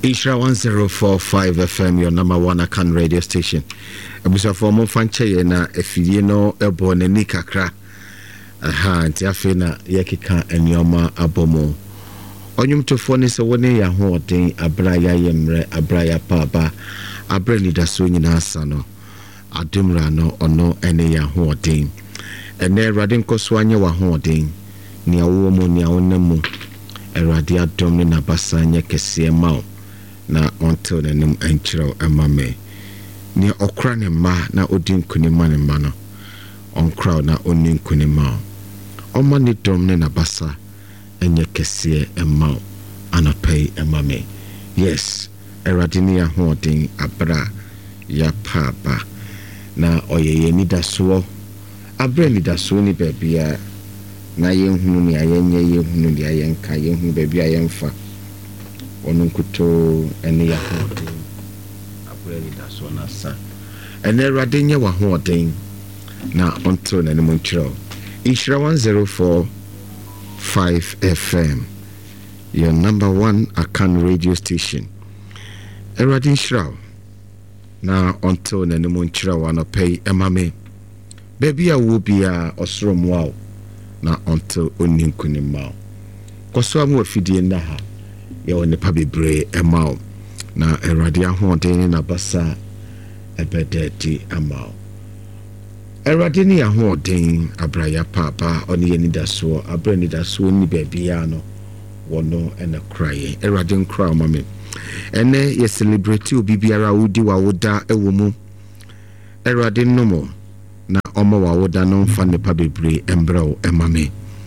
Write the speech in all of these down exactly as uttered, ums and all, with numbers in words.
Ishra one oh four point five F M, your number one Akan radio station. Abusa for mo fanche na efidie no ebo na ni kakra. Aha, nti afi na yekeka enioma abomo. Onyum tofo ne se woni ya ho oden abra ya yemre abra ya papa abra ni daso nyina asa no. Adumra no ono ene ya ho oden. Ene Awurade nkoso anye wa ho oden. Ni awo mo ni awonemu. Awurade adom ne nabasa nye kese ma na until the name enchiro emame ni okra ne ma na odin kunima ne ma no on crowd na onin kunima o ni dom ne na basa enye kese ema anapay emame. Yes, eradini ya hodin abra ya papa na oyeye ni daso abra ni daso ni bebia na yenhunu ni ayenye yenhunu ni ayenka yenhunu bebia yenfa onunkuto ene ya hoden abreli da so na sa ene Awurade nye wa hoden na onto na ne monchiro Ishra one oh four point five F M, your number one Akan radio station. Awurade Ishra na onto na ne monchiro wa no pay emame baby a wo bia osoro mo na onto oninkunima koso amu afidie na ha ya wone pa bebre emao na Awurade ahoden na basa ebedeti amao Awurade ni ahoden abraya papa oni yeni daso abra ni daso ni bebia no wono ena kraye Awurade nkra mame ene ye celebrate obi biara wodi wa woda ewomu Awurade nomo na omo wa woda no mfa ne pa bebre embrao emame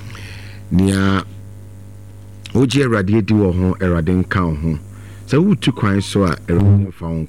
nia Oji Awurade di wo ho Awurade nka ho. Sa wutu kwan so a Awurade fa